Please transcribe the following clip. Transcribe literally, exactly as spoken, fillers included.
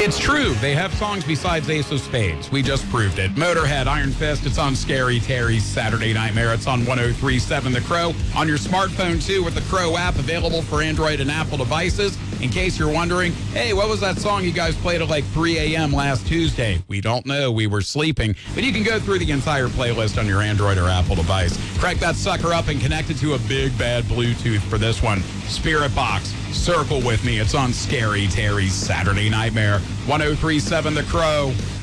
It's true. They have songs besides Ace of Spades. We just proved it. Motorhead, Iron Fist, it's on Scary Terry's Saturday Nightmare. It's on one oh three point seven The Crow. On your smartphone, too, with the Crow app, available for Android and Apple devices. In case you're wondering, hey, what was that song you guys played at like three a.m. last Tuesday? We don't know. We were sleeping. But you can go through the entire playlist on your Android or Apple device. Crank that sucker up and connect it to a big, bad Bluetooth for this one. Spirit Box, Circle With Me. It's on Scary Terry's Saturday Nightmare. one oh three point seven The Crow.